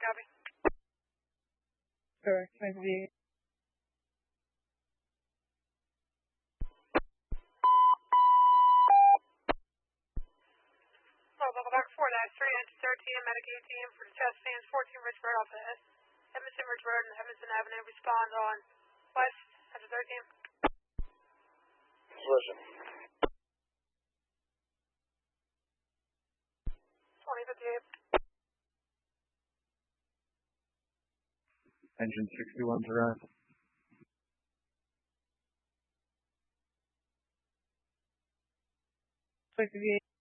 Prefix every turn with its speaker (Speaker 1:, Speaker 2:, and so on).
Speaker 1: copy.
Speaker 2: Sure, 20.
Speaker 1: Level back 4-3 into 13, medic ATM for the chest fans, 14 Ridge Road off the Edmondson Ridge Road and Edmondson Avenue. Respond on west after 13.
Speaker 3: Listen.
Speaker 1: 2058.
Speaker 4: Engine 61's arrived.
Speaker 2: 2058.